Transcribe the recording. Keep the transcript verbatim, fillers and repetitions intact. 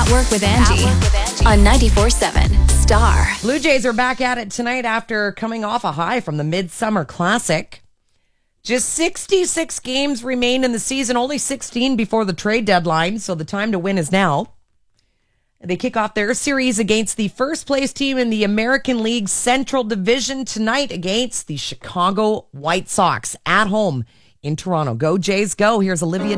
At Work with Angie, Work with Angie. On ninety-four seven Star. Blue Jays are back at it tonight after coming off a high from the Midsummer Classic. Just sixty-six games remain in the season, only sixteen before the trade deadline, so the time to win is now. They kick off their series against the first-place team in the American League Central Division tonight against the Chicago White Sox at home in Toronto. Go Jays, go. Here's Olivia